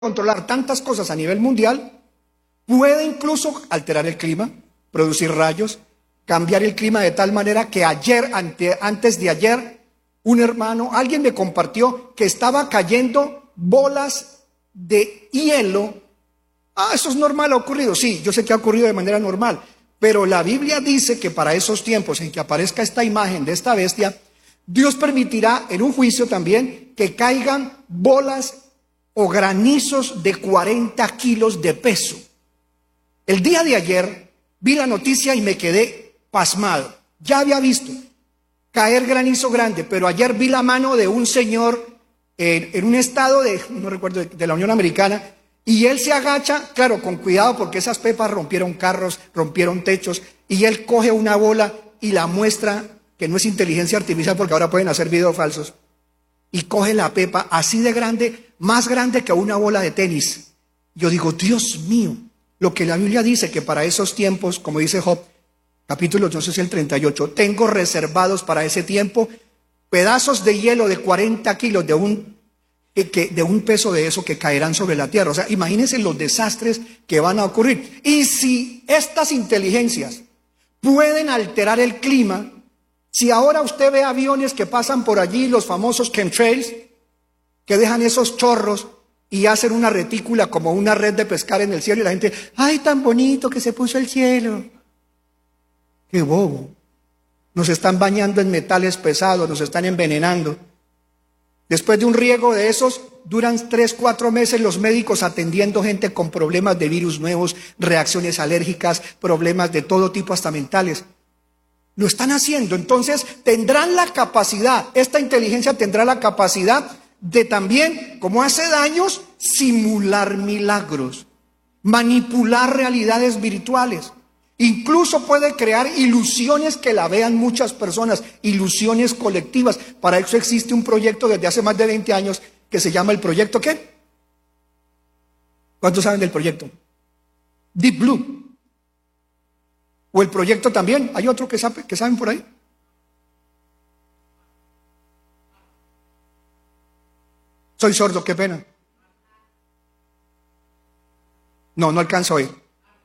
controlar tantas cosas a nivel mundial, puede incluso alterar el clima, producir rayos, cambiar el clima de tal manera que antes de ayer, alguien me compartió que estaba cayendo bolas de hielo. Eso es normal, ha ocurrido. Sí, yo sé que ha ocurrido de manera normal, pero la Biblia dice que para esos tiempos en que aparezca esta imagen de esta bestia, Dios permitirá en un juicio también que caigan bolas o granizos de 40 kilos de peso. El día de ayer vi la noticia y me quedé pasmado. Ya había visto caer granizo grande, pero ayer vi la mano de un señor en un estado no recuerdo, de la Unión Americana, y él se agacha, claro, con cuidado porque esas pepas rompieron carros, rompieron techos, y él coge una bola y la muestra, que no es inteligencia artificial porque ahora pueden hacer videos falsos, y coge la pepa así de grande, más grande que una bola de tenis. Yo digo, Dios mío, lo que la Biblia dice que para esos tiempos, como dice Job, capítulo, no sé si el 38, tengo reservados para ese tiempo pedazos de hielo de 40 kilos de un peso de eso que caerán sobre la tierra. O sea, imagínense los desastres que van a ocurrir. Y si estas inteligencias pueden alterar el clima, si ahora usted ve aviones que pasan por allí, los famosos chemtrails, que dejan esos chorros y hacen una retícula como una red de pescar en el cielo, y la gente, ¡ay, tan bonito que se puso el cielo! ¡Qué bobo! Nos están bañando en metales pesados, nos están envenenando. Después de un riego de esos, duran 3-4 meses los médicos atendiendo gente con problemas de virus nuevos, reacciones alérgicas, problemas de todo tipo, hasta mentales. Lo están haciendo. Entonces tendrán la capacidad, esta inteligencia tendrá la capacidad de también, como hace años, simular milagros, manipular realidades virtuales. Incluso puede crear ilusiones que la vean muchas personas, ilusiones colectivas. Para eso existe un proyecto desde hace más de 20 años que se llama el proyecto ¿qué? ¿Cuántos saben del proyecto? Deep Blue. O el proyecto también, hay otro que saben por ahí. Soy sordo, qué pena. No alcanzo a oír.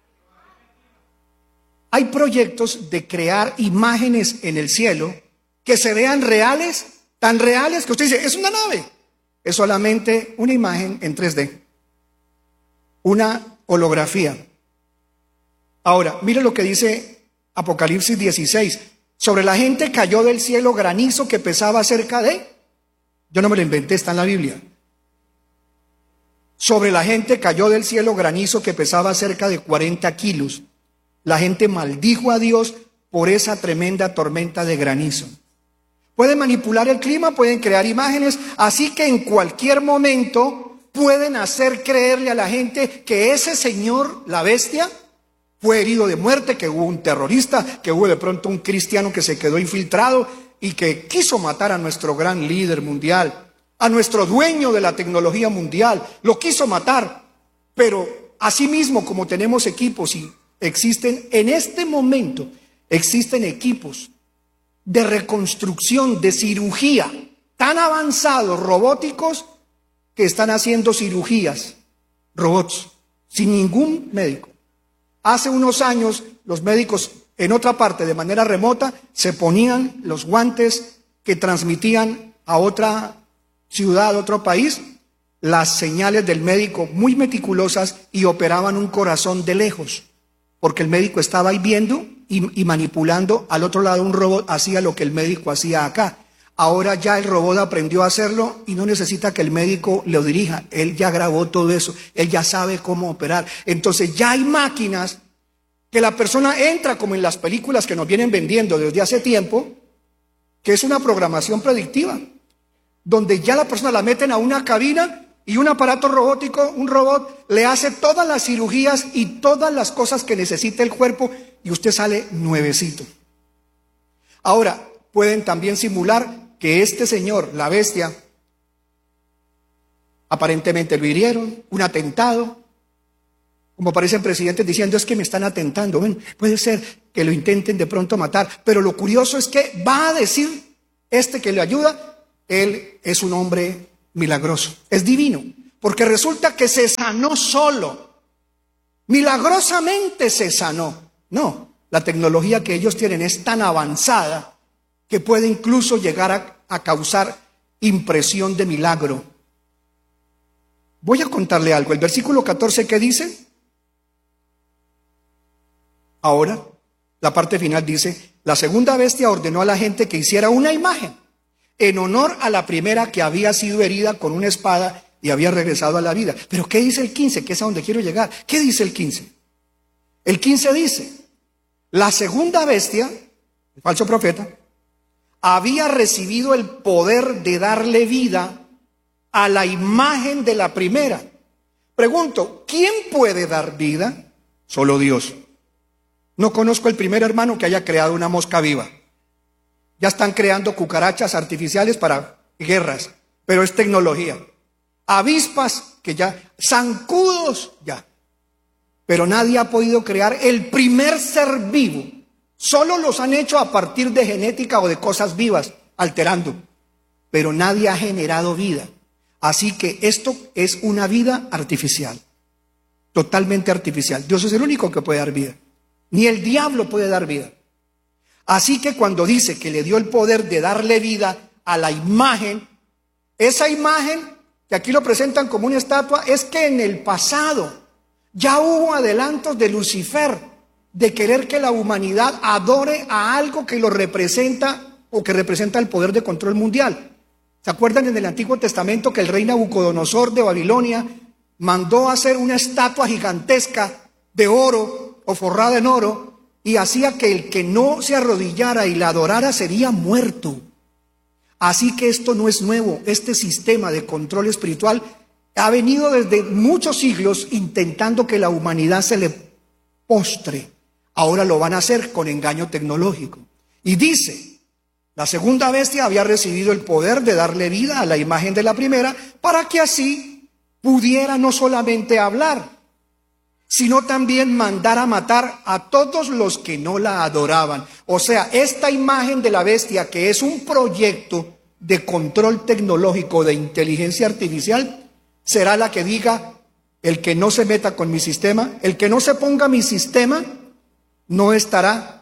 Hay proyectos de crear imágenes en el cielo que se vean reales, tan reales que usted dice, es una nave. Es solamente una imagen en 3D, una holografía. Ahora, mire lo que dice Apocalipsis 16. Sobre la gente cayó del cielo granizo que pesaba cerca de... Yo no me lo inventé, está en la Biblia. Sobre la gente cayó del cielo granizo que pesaba cerca de 40 kilos. La gente maldijo a Dios por esa tremenda tormenta de granizo. Pueden manipular el clima, pueden crear imágenes, así que en cualquier momento pueden hacer creerle a la gente que ese señor, la bestia, fue herido de muerte, que hubo un terrorista, que hubo de pronto un cristiano que se quedó infiltrado y que quiso matar a nuestro gran líder mundial, a nuestro dueño de la tecnología mundial, lo quiso matar. Pero asimismo, como tenemos equipos y existen en este momento, existen equipos de reconstrucción, de cirugía, tan avanzados, robóticos, que están haciendo cirugías, robots, sin ningún médico. Hace unos años, los médicos en otra parte, de manera remota, se ponían los guantes que transmitían a otra ciudad, a otro país, las señales del médico muy meticulosas y operaban un corazón de lejos. Porque el médico estaba ahí viendo y manipulando. Al otro lado un robot hacía lo que el médico hacía acá. Ahora ya el robot aprendió a hacerlo y no necesita que el médico lo dirija. Él ya grabó todo eso, él ya sabe cómo operar. Entonces ya hay máquinas que la persona entra, como en las películas que nos vienen vendiendo desde hace tiempo, que es una programación predictiva, donde ya la persona la meten a una cabina y un aparato robótico, un robot, le hace todas las cirugías y todas las cosas que necesita el cuerpo y usted sale nuevecito. Ahora, pueden también simular que este señor, la bestia, aparentemente lo hirieron, un atentado, como aparecen presidentes diciendo, es que me están atentando. Bueno, puede ser que lo intenten de pronto matar, pero lo curioso es que va a decir que le ayuda, él es un hombre milagroso, es divino, Porque resulta que se sanó solo. Milagrosamente se sanó. No, la tecnología que ellos tienen es tan avanzada que puede incluso llegar a causar impresión de milagro. Voy a contarle algo. El versículo 14, ¿qué dice? Ahora, la parte final dice: la segunda bestia ordenó a la gente que hiciera una imagen en honor a la primera, que había sido herida con una espada y había regresado a la vida. Pero ¿qué dice el 15? Que es a donde quiero llegar. ¿Qué dice el 15? El 15 dice: la segunda bestia, el falso profeta, había recibido el poder de darle vida a la imagen de la primera. Pregunto, ¿quién puede dar vida? Solo Dios. No conozco el primer hermano que haya creado una mosca viva. Ya están creando cucarachas artificiales para guerras, pero es tecnología. Avispas, que ya, zancudos, ya. Pero nadie ha podido crear el primer ser vivo. Solo los han hecho a partir de genética o de cosas vivas, alterando. Pero nadie ha generado vida. Así que esto es una vida artificial. Totalmente artificial. Dios es el único que puede dar vida. Ni el diablo puede dar vida. Así que cuando dice que le dio el poder de darle vida a la imagen, esa imagen, que aquí lo presentan como una estatua, es que en el pasado ya hubo adelantos de Lucifer, de querer que la humanidad adore a algo que lo representa o que representa el poder de control mundial. ¿Se acuerdan en el Antiguo Testamento que el rey Nabucodonosor de Babilonia mandó hacer una estatua gigantesca de oro o forrada en oro, y hacía que el que no se arrodillara y la adorara sería muerto? Así que esto no es nuevo. Este sistema de control espiritual ha venido desde muchos siglos intentando que la humanidad se le postre. Ahora lo van a hacer con engaño tecnológico. Y dice: la segunda bestia había recibido el poder de darle vida a la imagen de la primera, para que así pudiera no solamente hablar, sino también mandar a matar a todos los que no la adoraban. O sea, esta imagen de la bestia, que es un proyecto de control tecnológico, de inteligencia artificial, será la que diga: el que no se meta con mi sistema, el que no se ponga mi sistema, no estará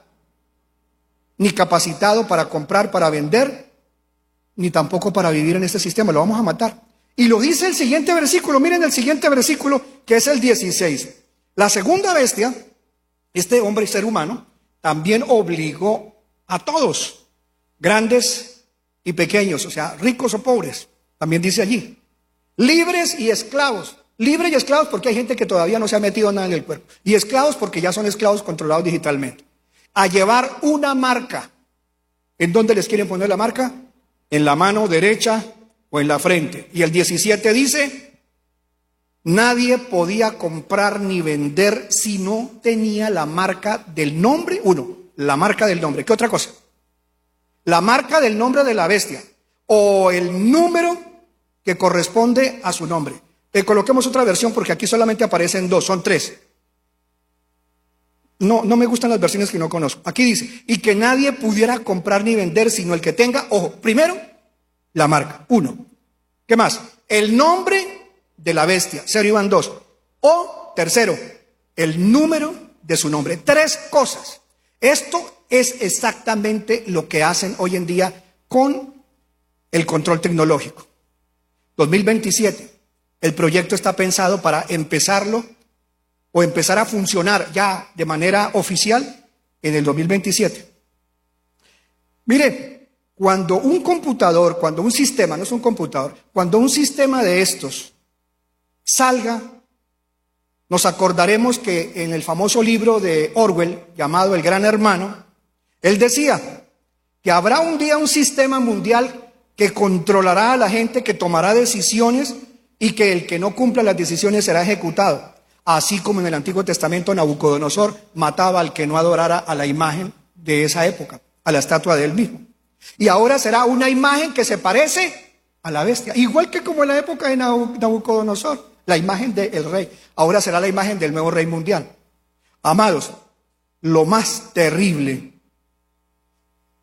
ni capacitado para comprar, para vender, ni tampoco para vivir en este sistema. Lo vamos a matar. Y lo dice el siguiente versículo. Miren el siguiente versículo, que es el 16. La segunda bestia, este hombre y ser humano, también obligó a todos, grandes y pequeños, o sea, ricos o pobres, también dice allí, libres y esclavos. Libres y esclavos porque hay gente que todavía no se ha metido nada en el cuerpo. Y esclavos porque ya son esclavos controlados digitalmente. A llevar una marca. ¿En dónde les quieren poner la marca? En la mano derecha o en la frente. Y el 17 dice: nadie podía comprar ni vender si no tenía la marca del nombre. Uno, la marca del nombre. ¿Qué otra cosa? La marca del nombre de la bestia o el número que corresponde a su nombre. Coloquemos otra versión porque aquí solamente aparecen dos, son tres. No me gustan las versiones que no conozco. Aquí dice: y que nadie pudiera comprar ni vender sino el que tenga, ojo, primero, la marca. Uno. ¿Qué más? El nombre de la bestia, 0 iban 2. O tercero, el número de su nombre. Tres cosas. Esto es exactamente lo que hacen hoy en día con el control tecnológico. 2027. El proyecto está pensado para empezarlo o empezar a funcionar ya de manera oficial en el 2027. Mire, cuando un computador, cuando un sistema, no es un computador, cuando un sistema de estos salga, nos acordaremos que en el famoso libro de Orwell, llamado El Gran Hermano, él decía que habrá un día un sistema mundial que controlará a la gente, que tomará decisiones y que el que no cumpla las decisiones será ejecutado. Así como en el Antiguo Testamento Nabucodonosor mataba al que no adorara a la imagen de esa época, a la estatua de él mismo. Y ahora será una imagen que se parece a la bestia, igual que como en la época de Nabucodonosor, la imagen del rey. Ahora será la imagen del nuevo rey mundial. Amados, lo más terrible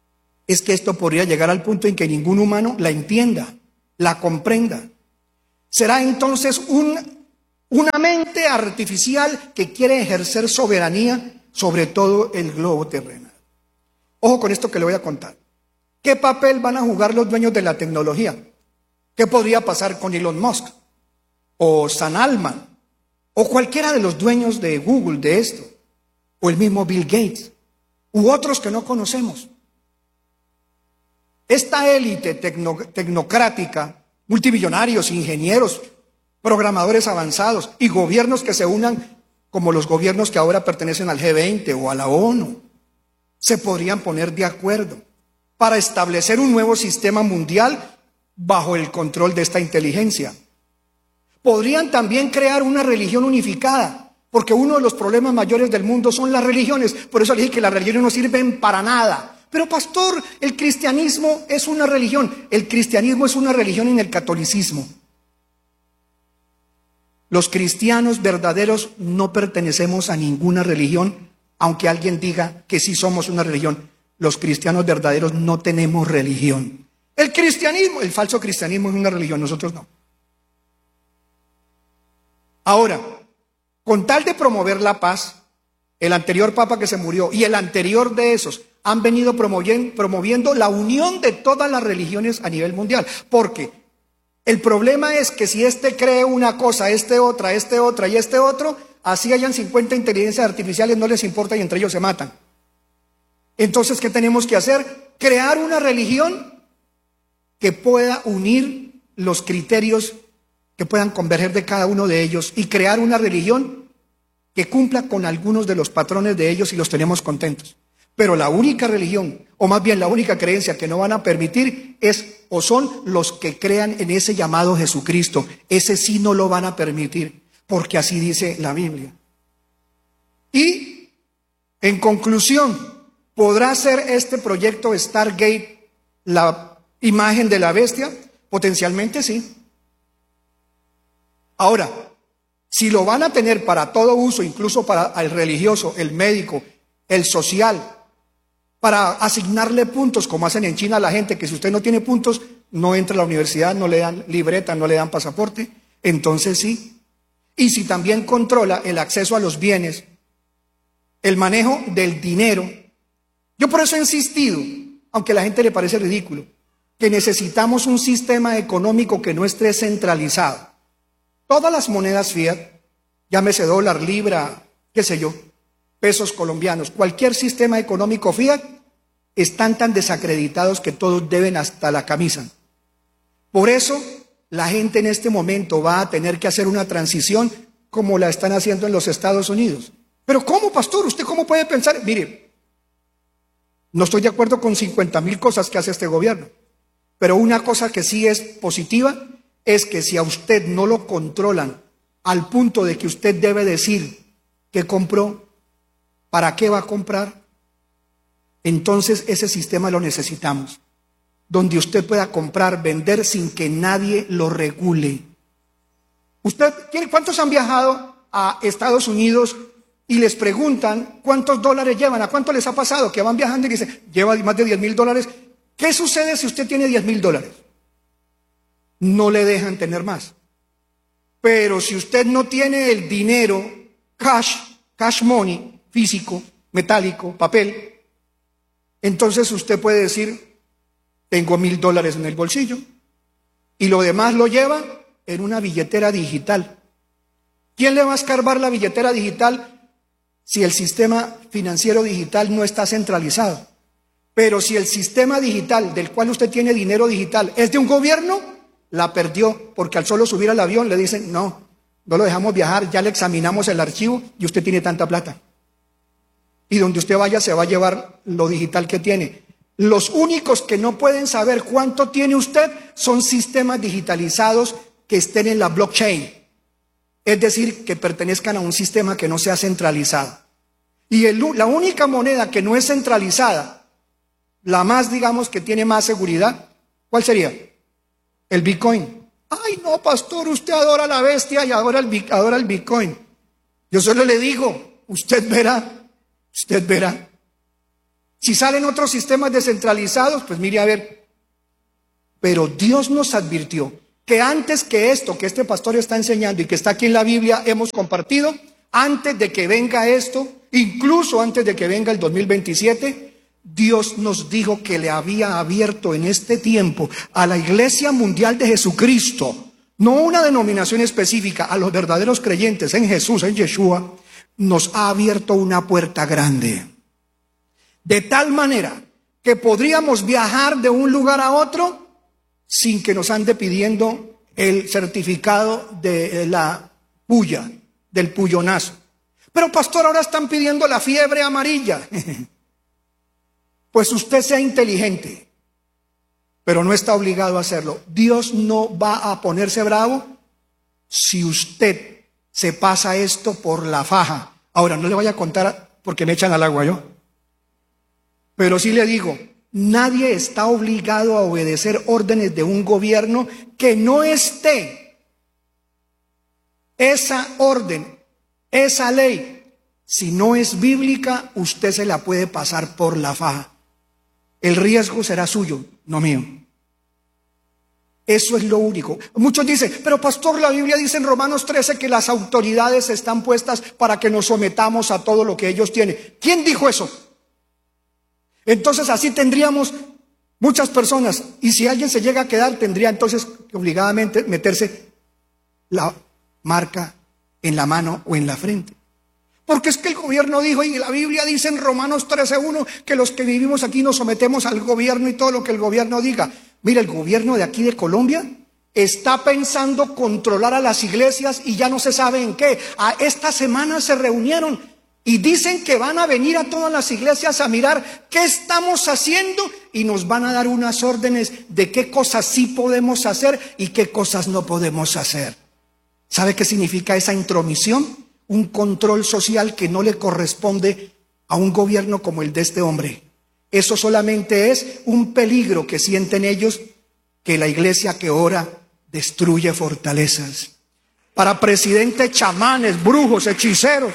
es que esto podría llegar al punto en que ningún humano la entienda, la comprenda. Será entonces una mente artificial que quiere ejercer soberanía sobre todo el globo terrenal. Ojo con esto que le voy a contar. ¿Qué papel van a jugar los dueños de la tecnología? ¿Qué podría pasar con Elon Musk? O Sam Altman, o cualquiera de los dueños de Google de esto, o el mismo Bill Gates, u otros que no conocemos. Esta élite tecnocrática, multimillonarios, ingenieros, programadores avanzados y gobiernos que se unan como los gobiernos que ahora pertenecen al G20 o a la ONU, se podrían poner de acuerdo para establecer un nuevo sistema mundial bajo el control de esta inteligencia. Podrían también crear una religión unificada, porque uno de los problemas mayores del mundo son las religiones. Por eso le dije que las religiones no sirven para nada. Pero pastor, el cristianismo es una religión. El cristianismo es una religión en el catolicismo. Los cristianos verdaderos no pertenecemos a ninguna religión, aunque alguien diga que sí somos una religión. Los cristianos verdaderos no tenemos religión. El cristianismo, el falso cristianismo es una religión, nosotros no. Ahora, con tal de promover la paz, el anterior papa que se murió y el anterior de esos han venido promoviendo la unión de todas las religiones a nivel mundial. Porque el problema es que si este cree una cosa, este otra y este otro, así hayan 50 inteligencias artificiales, no les importa y entre ellos se matan. Entonces, ¿qué tenemos que hacer? Crear una religión que pueda unir los criterios que puedan converger de cada uno de ellos y crear una religión que cumpla con algunos de los patrones de ellos y los tenemos contentos. Pero la única religión, o más bien la única creencia que no van a permitir es o son los que crean en ese llamado Jesucristo. Ese sí no lo van a permitir, porque así dice la Biblia. Y, en conclusión, ¿podrá ser este proyecto Stargate la imagen de la bestia? Potencialmente sí. Ahora, si lo van a tener para todo uso, incluso para el religioso, el médico, el social, para asignarle puntos, como hacen en China a la gente, que si usted no tiene puntos, no entra a la universidad, no le dan libreta, no le dan pasaporte, entonces sí. Y si también controla el acceso a los bienes, el manejo del dinero. Yo por eso he insistido, aunque a la gente le parece ridículo, que necesitamos un sistema económico que no esté centralizado. Todas las monedas fiat, llámese dólar, libra, qué sé yo, pesos colombianos, cualquier sistema económico fiat, están tan desacreditados que todos deben hasta la camisa. Por eso, la gente en este momento va a tener que hacer una transición como la están haciendo en los Estados Unidos. Pero ¿cómo, pastor? ¿Usted cómo puede pensar? Mire, no estoy de acuerdo con 50,000 cosas que hace este gobierno, pero una cosa que sí es positiva es que si a usted no lo controlan al punto de que usted debe decir qué compró, para qué va a comprar, entonces ese sistema lo necesitamos, donde usted pueda comprar, vender sin que nadie lo regule. ¿Cuántos han viajado a Estados Unidos y les preguntan cuántos dólares llevan? ¿A cuánto les ha pasado? Que van viajando y dicen, lleva más de $10,000. ¿Qué sucede si usted tiene $10,000? No le dejan tener más. Pero si usted no tiene el dinero, cash money, físico, metálico, papel, entonces usted puede decir, tengo $1,000 en el bolsillo, y lo demás lo lleva en una billetera digital. ¿Quién le va a escarbar la billetera digital si el sistema financiero digital no está centralizado? Pero si el sistema digital del cual usted tiene dinero digital es de un gobierno, la perdió, porque al solo subir al avión le dicen, no lo dejamos viajar, ya le examinamos el archivo y usted tiene tanta plata. Y donde usted vaya se va a llevar lo digital que tiene. Los únicos que no pueden saber cuánto tiene usted son sistemas digitalizados que estén en la blockchain. Es decir, que pertenezcan a un sistema que no sea centralizado. Y la única moneda que no es centralizada, la más, digamos, que tiene más seguridad, ¿cuál sería? El Bitcoin. Ay, no, pastor, usted adora a la bestia y adora el Bitcoin. Yo solo le digo, usted verá. Si salen otros sistemas descentralizados, pues mire a ver. Pero Dios nos advirtió que antes que esto que este pastor está enseñando y que está aquí en la Biblia hemos compartido, antes de que venga esto, incluso antes de que venga el 2027, Dios nos dijo que le había abierto en este tiempo a la Iglesia Mundial de Jesucristo, no una denominación específica, a los verdaderos creyentes en Jesús, en Yeshua, nos ha abierto una puerta grande. De tal manera que podríamos viajar de un lugar a otro sin que nos ande pidiendo el certificado de la puya, del puyonazo. Pero pastor, ahora están pidiendo la fiebre amarilla. Pues usted sea inteligente, pero no está obligado a hacerlo. Dios no va a ponerse bravo si usted se pasa esto por la faja. Ahora, no le voy a contar porque me echan al agua yo. Pero sí le digo, nadie está obligado a obedecer órdenes de un gobierno que no esté esa orden, esa ley. Si no es bíblica, usted se la puede pasar por la faja. El riesgo será suyo, no mío. Eso es lo único. Muchos dicen, pero pastor, la Biblia dice en Romanos 13 que las autoridades están puestas para que nos sometamos a todo lo que ellos tienen. ¿Quién dijo eso? Entonces así tendríamos muchas personas, y si alguien se llega a quedar, tendría entonces que obligadamente meterse la marca en la mano o en la frente. Porque es que el gobierno dijo, y la Biblia dice en Romanos 13:1, que los que vivimos aquí nos sometemos al gobierno y todo lo que el gobierno diga. Mira, el gobierno de aquí de Colombia está pensando controlar a las iglesias y ya no se sabe en qué. Esta semana se reunieron y dicen que van a venir a todas las iglesias a mirar qué estamos haciendo y nos van a dar unas órdenes de qué cosas sí podemos hacer y qué cosas no podemos hacer. ¿Sabe qué significa esa intromisión? Un control social que no le corresponde a un gobierno como el de este hombre. Eso solamente es un peligro que sienten ellos, que la iglesia que ora destruye fortalezas. Para presidente, chamanes, brujos, hechiceros,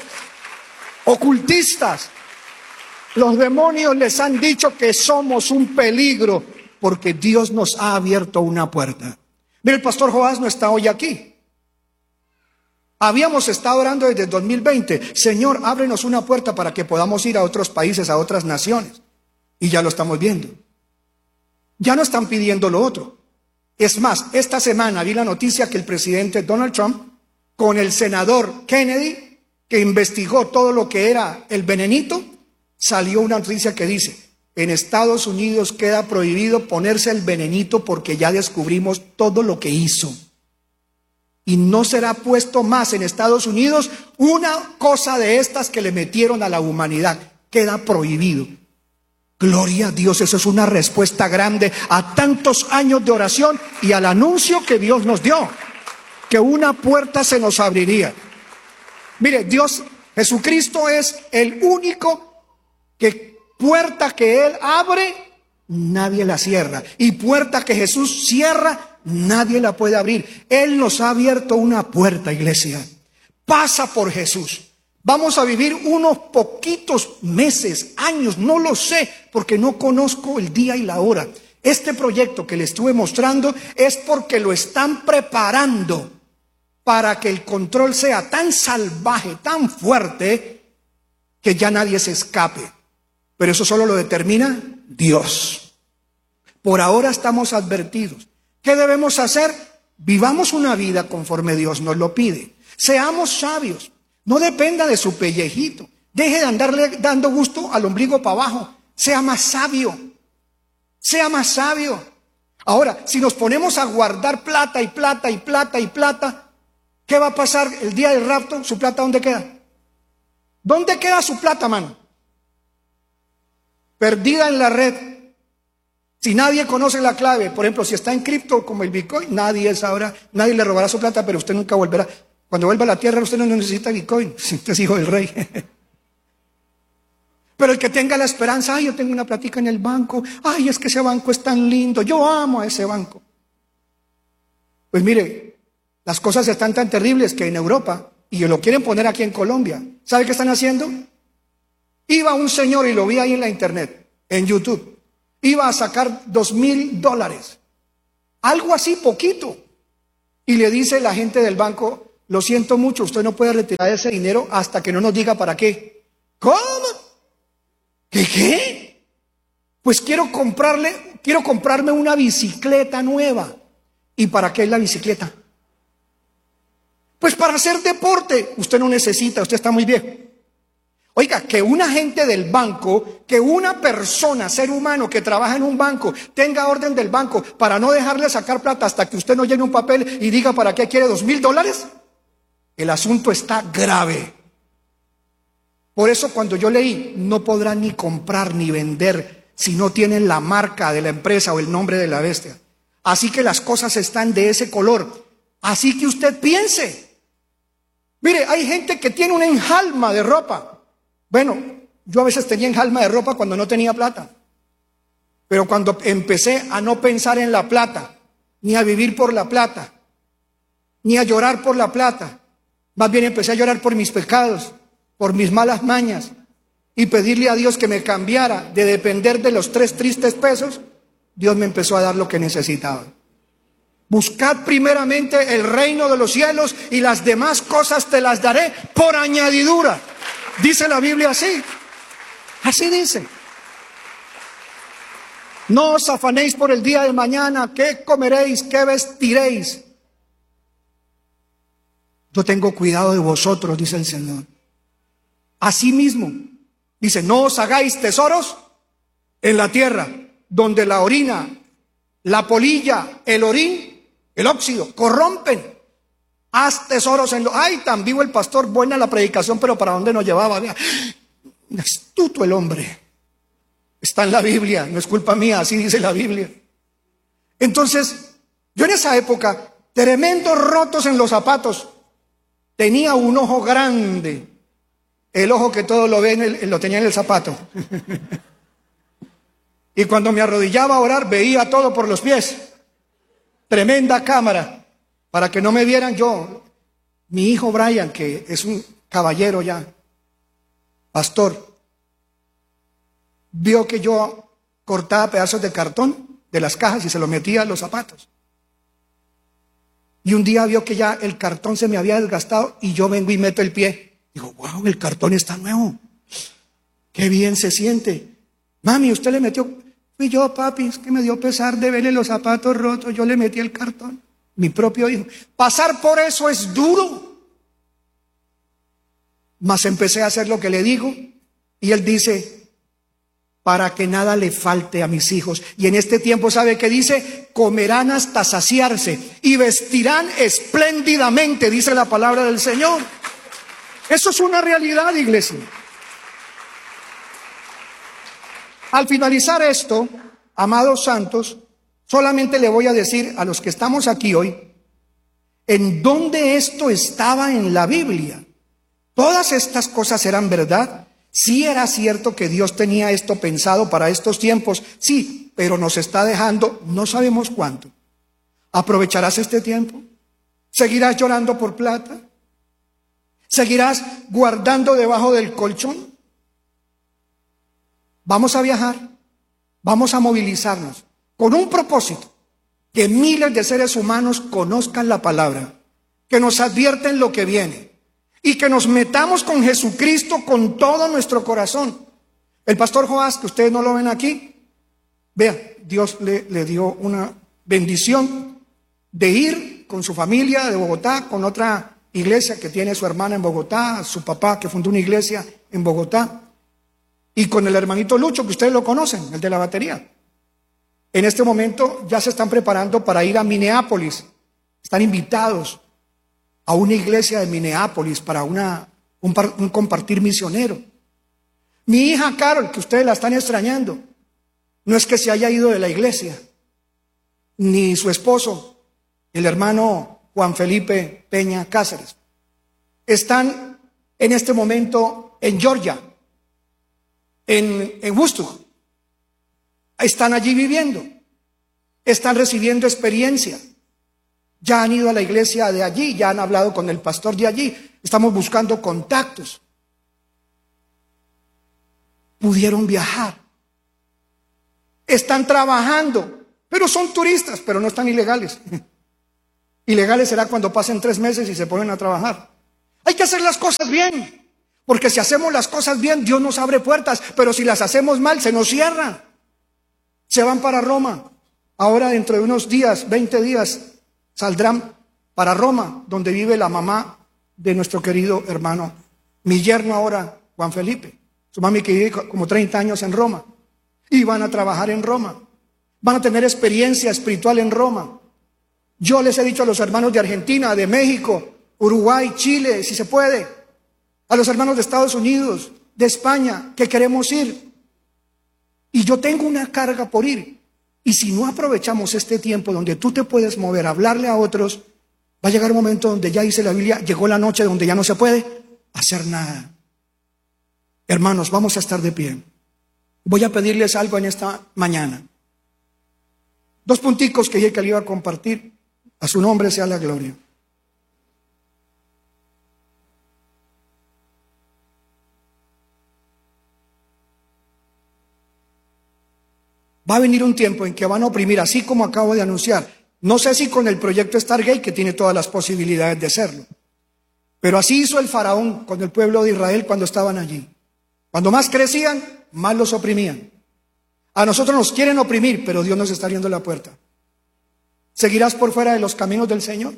ocultistas, los demonios les han dicho que somos un peligro porque Dios nos ha abierto una puerta. Mire, el pastor Joás no está hoy aquí. Habíamos estado orando desde el 2020. Señor, ábrenos una puerta para que podamos ir a otros países, a otras naciones. Y ya lo estamos viendo. Ya no están pidiendo lo otro. Es más, esta semana vi la noticia que el presidente Donald Trump, con el senador Kennedy, que investigó todo lo que era el venenito, salió una noticia que dice, en Estados Unidos queda prohibido ponerse el venenito porque ya descubrimos todo lo que hizo. Y no será puesto más en Estados Unidos una cosa de estas que le metieron a la humanidad. Queda prohibido. Gloria a Dios, eso es una respuesta grande a tantos años de oración y al anuncio que Dios nos dio, que una puerta se nos abriría. Mire, Dios, Jesucristo es el único que puerta que Él abre, nadie la cierra. Y puerta que Jesús cierra, nadie la puede abrir. Él nos ha abierto una puerta, iglesia. Pasa por Jesús. Vamos a vivir unos poquitos meses, años, no lo sé, porque no conozco el día y la hora. Este proyecto que le estuve mostrando es porque lo están preparando para que el control sea tan salvaje, tan fuerte, que ya nadie se escape. Pero eso solo lo determina Dios. Por ahora estamos advertidos. ¿Qué debemos hacer? Vivamos una vida conforme Dios nos lo pide. Seamos sabios. No dependa de su pellejito. Deje de andarle dando gusto al ombligo para abajo. Sea más sabio. Sea más sabio. Ahora, si nos ponemos a guardar plata y plata y plata y plata, ¿qué va a pasar el día del rapto? ¿Su plata dónde queda? ¿Dónde queda su plata, mano? Perdida en la red. Si nadie conoce la clave, por ejemplo, si está en cripto como el Bitcoin, nadie sabrá, nadie le robará su plata, pero usted nunca volverá. Cuando vuelva a la tierra, usted no necesita Bitcoin, si usted es hijo del rey. Pero el que tenga la esperanza, ay, yo tengo una platica en el banco, ay, es que ese banco es tan lindo, yo amo a ese banco. Pues mire, las cosas están tan terribles que en Europa, y lo quieren poner aquí en Colombia, ¿sabe qué están haciendo? Iba un señor, y lo vi ahí en la internet, en YouTube, iba a sacar $2,000, algo así poquito, Y le dice la gente del banco: lo siento mucho, usted no puede retirar ese dinero hasta que no nos diga para qué. ¿Cómo? ¿Qué? Pues quiero comprarme una bicicleta nueva. ¿Y para qué es la bicicleta? Pues para hacer deporte. Usted no necesita, usted está muy viejo. Oiga, que un agente del banco, que una persona, ser humano que trabaja en un banco, tenga orden del banco para no dejarle sacar plata hasta que usted no llene un papel y diga para qué quiere $2,000, el asunto está grave. Por eso cuando yo leí, no podrán ni comprar ni vender si no tienen la marca de la empresa o el nombre de la bestia. Así que las cosas están de ese color. Así que usted piense. Mire, hay gente que tiene una enjalma de ropa. Bueno, yo a veces tenía enjalma de ropa cuando no tenía plata. Pero cuando empecé a no pensar en la plata, ni a vivir por la plata, ni a llorar por la plata, más bien empecé a llorar por mis pecados, por mis malas mañas, y pedirle a Dios que me cambiara de depender de los 3 tristes pesos. Dios me empezó a dar lo que necesitaba. Buscad primeramente el reino de los cielos y las demás cosas te las daré por añadidura. Dice la Biblia así. Así dice. No os afanéis por el día de mañana, qué comeréis, qué vestiréis. Yo tengo cuidado de vosotros, dice el Señor. Asimismo, dice: no os hagáis tesoros en la tierra, donde la orina, la polilla, el orín, el óxido corrompen. Haz tesoros en lo... ¡Ay, tan vivo el pastor! Buena la predicación, pero ¿para dónde nos llevaba? Vea, astuto el hombre. Está en la Biblia, no es culpa mía, así dice la Biblia. Entonces, yo en esa época, tremendos rotos en los zapatos. Tenía un ojo grande. El ojo que todo lo ve lo tenía en el zapato. Y cuando me arrodillaba a orar, veía todo por los pies. Tremenda cámara. Para que no me vieran yo. Mi hijo Brian, que es un caballero ya, pastor, vio que yo cortaba pedazos de cartón de las cajas y se lo metía a los zapatos. Y un día vio que ya el cartón se me había desgastado y yo vengo y meto el pie. Digo: wow, el cartón está nuevo. Qué bien se siente. Mami, ¿usted le metió? Fui yo, papi, es que me dio pesar de verle los zapatos rotos. Yo le metí el cartón. Mi propio hijo. Pasar por eso es duro. Mas empecé a hacer lo que le digo. Y él dice: para que nada le falte a mis hijos. Y en este tiempo, ¿sabe qué dice? Comerán hasta saciarse y vestirán espléndidamente, dice la palabra del Señor. Eso es una realidad, iglesia. Al finalizar esto, amados santos, solamente le voy a decir a los que estamos aquí hoy, en dónde esto estaba en la Biblia. Todas estas cosas eran verdad. Sí era cierto que Dios tenía esto pensado para estos tiempos, sí, pero nos está dejando, no sabemos cuánto. ¿Aprovecharás este tiempo? ¿Seguirás llorando por plata? ¿Seguirás guardando debajo del colchón? Vamos a viajar, vamos a movilizarnos con un propósito: que miles de seres humanos conozcan la palabra, que nos advierten lo que viene y que nos metamos con Jesucristo con todo nuestro corazón. El pastor Joás, que ustedes no lo ven aquí, vea, Dios le dio una bendición de ir con su familia de Bogotá, con otra iglesia que tiene su hermana en Bogotá, su papá que fundó una iglesia en Bogotá, y con el hermanito Lucho, que ustedes lo conocen, el de la batería. En este momento ya se están preparando para ir a Minneapolis. Están invitados a una iglesia de Minneapolis para un compartir misionero. Mi hija Carol, que ustedes la están extrañando, no es que se haya ido de la iglesia, ni su esposo, el hermano Juan Felipe Peña Cáceres. Están en este momento en Georgia, en Woodstock. Están allí viviendo, están recibiendo experiencia. Ya han ido a la iglesia de allí, ya han hablado con el pastor de allí. Estamos buscando contactos. Pudieron viajar. Están trabajando, pero son turistas, pero no están ilegales. Ilegales será cuando pasen 3 meses y se ponen a trabajar. Hay que hacer las cosas bien, porque si hacemos las cosas bien, Dios nos abre puertas, pero si las hacemos mal, se nos cierra. Se van para Roma. Ahora dentro de unos días, 20 días, saldrán para Roma, donde vive la mamá de nuestro querido hermano, mi yerno ahora, Juan Felipe. Su mami que vive como 30 años en Roma. Y van a trabajar en Roma. Van a tener experiencia espiritual en Roma. Yo les he dicho a los hermanos de Argentina, de México, Uruguay, Chile, si se puede, a los hermanos de Estados Unidos, de España, que queremos ir. Y yo tengo una carga por ir. Y si no aprovechamos este tiempo donde tú te puedes mover a hablarle a otros, va a llegar un momento donde ya dice la Biblia, llegó la noche donde ya no se puede hacer nada. Hermanos, vamos a estar de pie. Voy a pedirles algo en esta mañana. 2 punticos que le iba a compartir. A su nombre sea la gloria. Va a venir un tiempo en que van a oprimir, así como acabo de anunciar. No sé si con el proyecto Stargate, que tiene todas las posibilidades de serlo. Pero así hizo el faraón con el pueblo de Israel cuando estaban allí. Cuando más crecían, más los oprimían. A nosotros nos quieren oprimir, pero Dios nos está abriendo la puerta. ¿Seguirás por fuera de los caminos del Señor?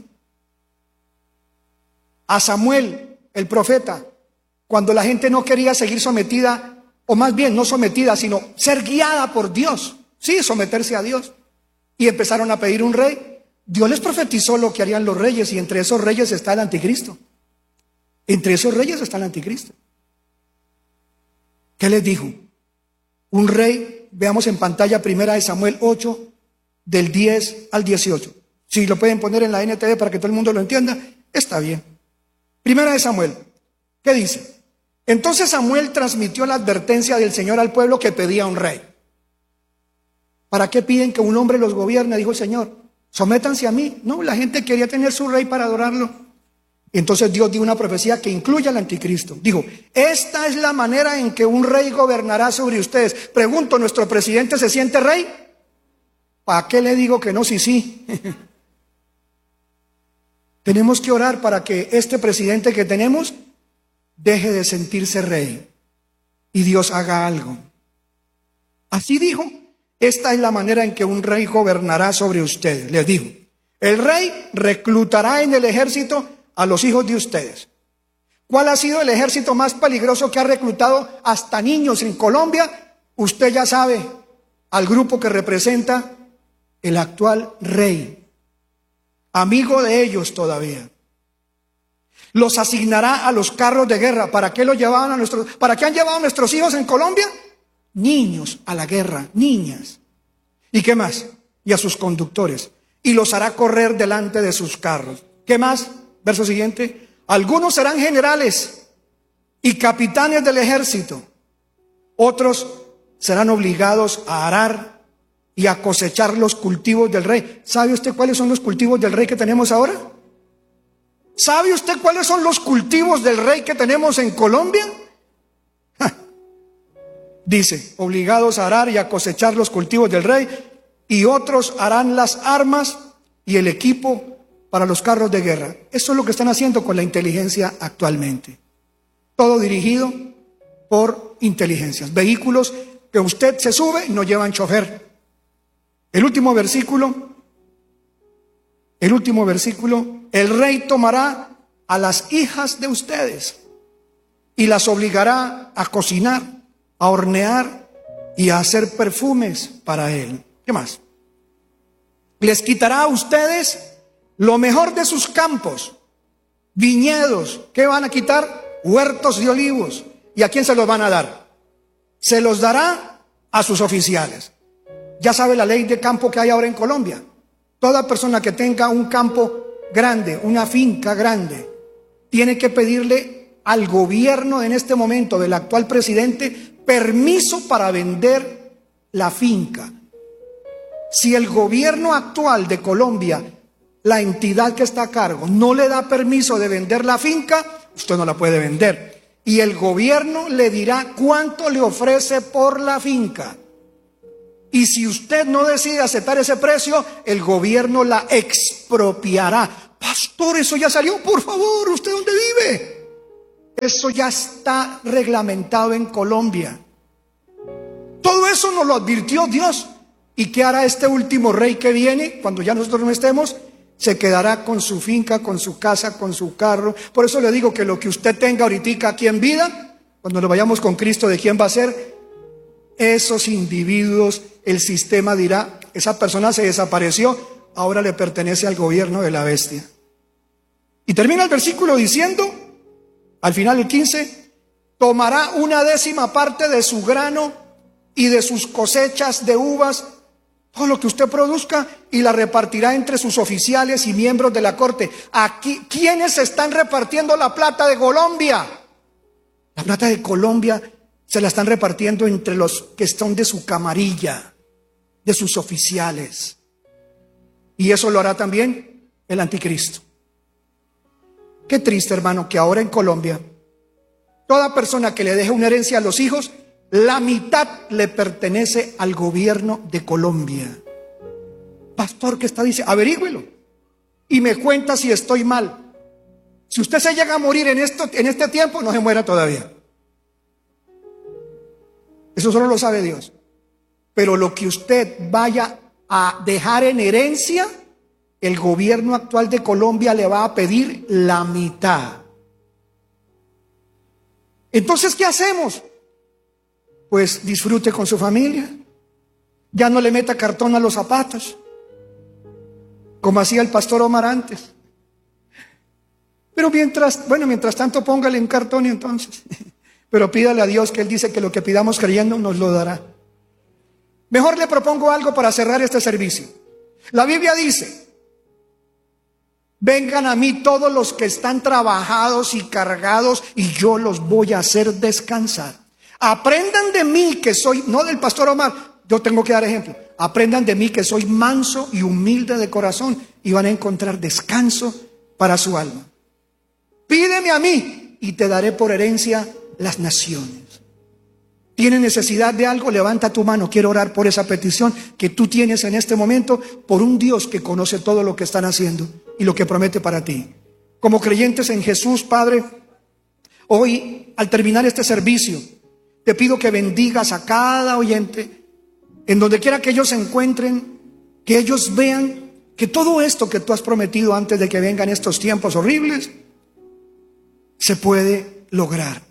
A Samuel, el profeta, cuando la gente no quería seguir sometida, o más bien no sometida, sino ser guiada por Dios. Sí, someterse a Dios. Y empezaron a pedir un rey. Dios les profetizó lo que harían los reyes, y entre esos reyes está el anticristo. Entre esos reyes está el anticristo. ¿Qué les dijo? Un rey, veamos en pantalla 1 Samuel 8, del 10 al 18. Si lo pueden poner en la NTV para que todo el mundo lo entienda, está bien. 1 Samuel, ¿qué dice? Entonces Samuel transmitió la advertencia del Señor al pueblo que pedía un rey. ¿Para qué piden que un hombre los gobierne? Dijo el Señor. Sométanse a mí. No, la gente quería tener su rey para adorarlo. Entonces Dios dio una profecía que incluye al anticristo. Dijo, esta es la manera en que un rey gobernará sobre ustedes. Pregunto, ¿nuestro presidente se siente rey? ¿Para qué le digo que no? Sí. Tenemos que orar para que este presidente que tenemos deje de sentirse rey y Dios haga algo. Así dijo, esta es la manera en que un rey gobernará sobre ustedes. Les dijo, el rey reclutará en el ejército a los hijos de ustedes. ¿Cuál ha sido el ejército más peligroso que ha reclutado hasta niños en Colombia? Usted ya sabe, al grupo que representa el actual rey, amigo de ellos todavía. Los asignará a los carros de guerra. ¿Para qué los llevaban para qué han llevado a nuestros hijos en Colombia? Niños a la guerra, niñas. ¿Y qué más? Y a sus conductores. Y los hará correr delante de sus carros. ¿Qué más? Verso siguiente. Algunos serán generales y capitanes del ejército. Otros serán obligados a arar y a cosechar los cultivos del rey. ¿Sabe usted cuáles son los cultivos del rey que tenemos ahora? ¿Sabe usted cuáles son los cultivos del rey que tenemos en Colombia? Dice, obligados a arar y a cosechar los cultivos del rey, y otros harán las armas y el equipo para los carros de guerra. Eso es lo que están haciendo con la inteligencia actualmente. Todo dirigido por inteligencias. Vehículos que usted se sube y no llevan chofer. El último versículo, el rey tomará a las hijas de ustedes y las obligará a cocinar, a hornear y a hacer perfumes para él. ¿Qué más? Les quitará a ustedes lo mejor de sus campos, viñedos. ¿Qué van a quitar? Huertos de olivos. ¿Y a quién se los van a dar? Se los dará a sus oficiales. Ya sabe la ley de campo que hay ahora en Colombia. Toda persona que tenga un campo grande, una finca grande, tiene que pedirle al gobierno en este momento del actual presidente permiso para vender la finca. Si el gobierno actual de Colombia, la entidad que está a cargo, no le da permiso de vender la finca, usted no la puede vender. Y el gobierno le dirá cuánto le ofrece por la finca. Y si usted no decide aceptar ese precio, el gobierno la expropiará. Pastor, eso ya salió, por favor, ¿usted dónde vive? Eso ya está reglamentado en Colombia. Todo eso nos lo advirtió Dios. ¿Y qué hará este último rey que viene cuando ya nosotros no estemos? Se quedará con su finca, con su casa, con su carro. Por eso le digo que lo que usted tenga ahorita aquí en vida, cuando nos vayamos con Cristo, ¿de quién va a ser? Esos individuos, el sistema dirá, esa persona se desapareció, ahora le pertenece al gobierno de la bestia. Y termina el versículo diciendo, al final el 15, tomará 1/10 parte de su grano y de sus cosechas de uvas, todo lo que usted produzca, y la repartirá entre sus oficiales y miembros de la corte. Aquí, ¿quiénes están repartiendo la plata de Colombia? La plata de Colombia se la están repartiendo entre los que son de su camarilla, de sus oficiales. Y eso lo hará también el anticristo. Qué triste, hermano, que ahora en Colombia, toda persona que le deje una herencia a los hijos, la mitad le pertenece al gobierno de Colombia. Pastor, ¿qué está diciendo? Averígüelo y me cuenta si estoy mal. Si usted se llega a morir en este tiempo, no se muera todavía. Eso solo lo sabe Dios. Pero lo que usted vaya a dejar en herencia, el gobierno actual de Colombia le va a pedir la mitad. Entonces, ¿qué hacemos? Pues disfrute con su familia. Ya no le meta cartón a los zapatos, como hacía el pastor Omar antes. Pero mientras tanto, póngale un cartón y entonces. Pero pídale a Dios, que Él dice que lo que pidamos creyendo nos lo dará. Mejor le propongo algo para cerrar este servicio. La Biblia dice: vengan a mí todos los que están trabajados y cargados, y yo los voy a hacer descansar. Aprendan de mí que soy, no del pastor Omar, yo tengo que dar ejemplo. Aprendan de mí que soy manso y humilde de corazón, y van a encontrar descanso para su alma. Pídeme a mí y te daré por herencia las naciones. ¿Tienes necesidad de algo? Levanta tu mano. Quiero orar por esa petición que tú tienes en este momento, por un Dios que conoce todo lo que están haciendo y lo que promete para ti. Como creyentes en Jesús, Padre, hoy al terminar este servicio, te pido que bendigas a cada oyente, en donde quiera que ellos se encuentren, que ellos vean que todo esto que tú has prometido antes de que vengan estos tiempos horribles, se puede lograr.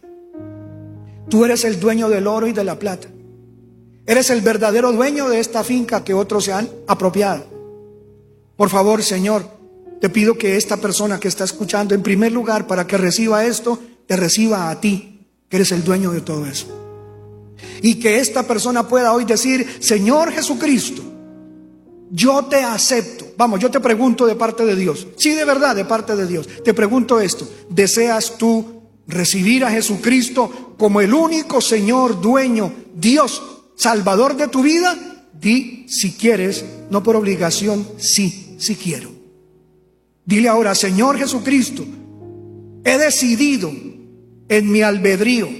Tú eres el dueño del oro y de la plata. Eres el verdadero dueño de esta finca que otros se han apropiado. Por favor, Señor, te pido que esta persona que está escuchando, en primer lugar, para que reciba esto, te reciba a ti, que eres el dueño de todo eso. Y que esta persona pueda hoy decir: Señor Jesucristo, yo te acepto. Vamos, yo te pregunto de parte de Dios. Sí, de verdad, de parte de Dios. Te pregunto esto: ¿deseas tú recibir a Jesucristo como el único Señor, dueño, Dios, Salvador de tu vida? Di si quieres, no por obligación, sí quiero. Dile ahora: Señor Jesucristo, he decidido en mi albedrío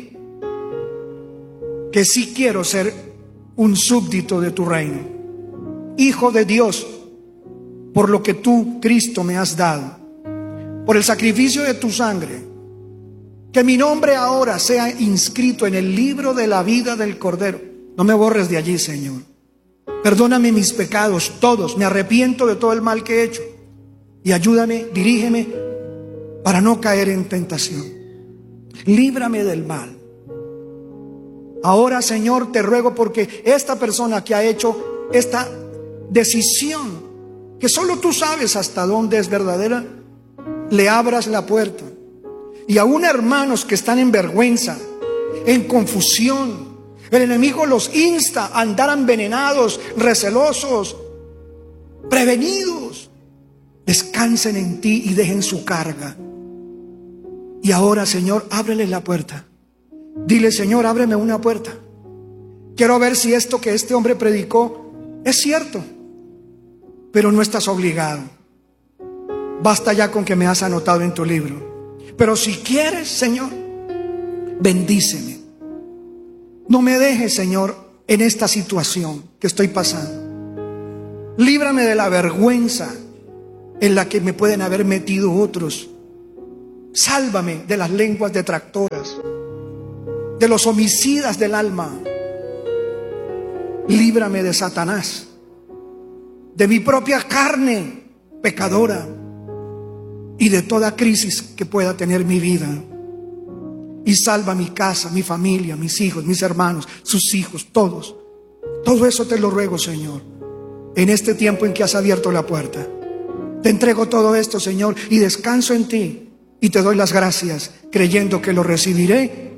que sí quiero ser un súbdito de tu reino, hijo de Dios, por lo que tú, Cristo, me has dado, por el sacrificio de tu sangre. Que mi nombre ahora sea inscrito en el libro de la vida del Cordero. No me borres de allí, Señor. Perdóname mis pecados todos. Me arrepiento de todo el mal que he hecho. Y ayúdame, dirígeme para no caer en tentación. Líbrame del mal. Ahora, Señor, te ruego porque esta persona que ha hecho esta decisión, que solo tú sabes hasta dónde es verdadera, le abras la puerta. Y aún hermanos que están en vergüenza, en confusión, el enemigo los insta a andar envenenados, recelosos, prevenidos. Descansen en ti y dejen su carga. Y ahora, Señor, ábreles la puerta. Dile: Señor, ábreme una puerta. Quiero ver si esto que este hombre predicó es cierto, pero no estás obligado. Basta ya con que me has anotado en tu libro. Pero si quieres, Señor, bendíceme. No me dejes, Señor, en esta situación. que estoy pasando. Líbrame de la vergüenza en la que me pueden haber metido otros. Sálvame de las lenguas detractoras, de los homicidas del alma. Líbrame de Satanás, de mi propia carne pecadora y de toda crisis que pueda tener mi vida. Y salva mi casa, mi familia, mis hijos, mis hermanos, sus hijos, todos. Todo eso te lo ruego, Señor, en este tiempo en que has abierto la puerta. Te entrego todo esto, Señor, y descanso en ti. Y te doy las gracias, creyendo que lo recibiré